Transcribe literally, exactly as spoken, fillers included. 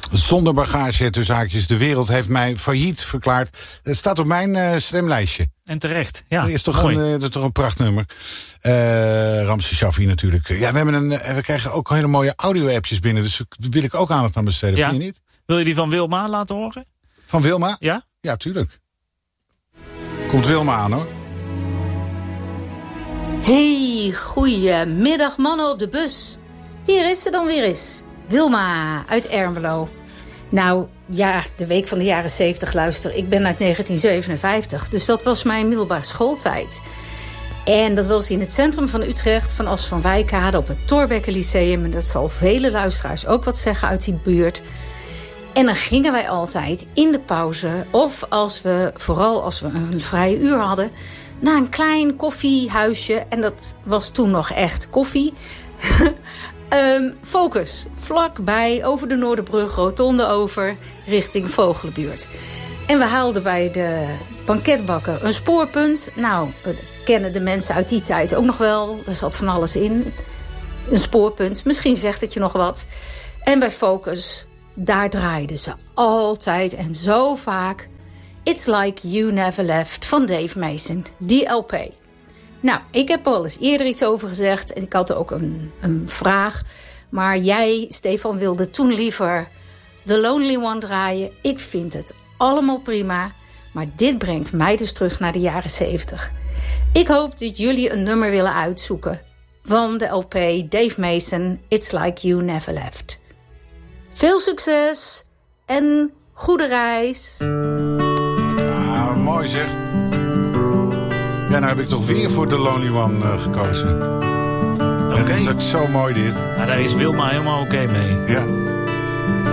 Zonder bagage, tussen haakjes, de wereld heeft mij failliet verklaard. Het staat op mijn uh, stemlijstje. En terecht, ja. Dat is toch, een, uh, dat is toch een prachtnummer. Uh, Ramse Shaffi natuurlijk. Ja, we, hebben een, uh, we krijgen ook hele mooie audio-appjes binnen. Dus daar wil ik ook aandacht aan besteden, ja. vind je niet? Wil je die van Wilma laten horen? Van Wilma? Ja? Ja, tuurlijk. Komt Wilma aan, hoor. Hey, goeiemiddag mannen op de bus. Hier is ze dan weer eens. Wilma uit Ermelo. Nou, ja, de week van de jaren zeventig, luister. Ik ben uit negentien zevenenvijftig, dus dat was mijn middelbare schooltijd. En dat was in het centrum van Utrecht, van As van Wijkkade, op het Thorbecke Lyceum. En dat zal vele luisteraars ook wat zeggen uit die buurt. En dan gingen wij altijd in de pauze, of als we, vooral als we een vrije uur hadden, naar een klein koffiehuisje. En dat was toen nog echt koffie. um, Focus, vlakbij, over de Noorderbrug, rotonde over, richting Vogelenbuurt. En we haalden bij de banketbakker een spoorpunt. Nou, we kennen de mensen uit die tijd ook nog wel. Daar zat van alles in. Een spoorpunt, misschien zegt het je nog wat. En bij Focus, daar draaiden ze altijd en zo vaak It's Like You Never Left van Dave Mason, die L P. Nou, ik heb er al eens eerder iets over gezegd en ik had ook een, een vraag. Maar jij, Stefan, wilde toen liever The Lonely One draaien. Ik vind het allemaal prima, maar dit brengt mij dus terug naar de jaren zeventig. Ik hoop dat jullie een nummer willen uitzoeken van de L P Dave Mason, It's Like You Never Left. Veel succes en goede reis. Ah, mooi zeg. Ja, nou heb ik toch weer voor The Lonely One uh, gekozen. Oké. Okay. Dat is ook zo mooi dit. Nou, daar is Wilma helemaal oké okay mee. Ja.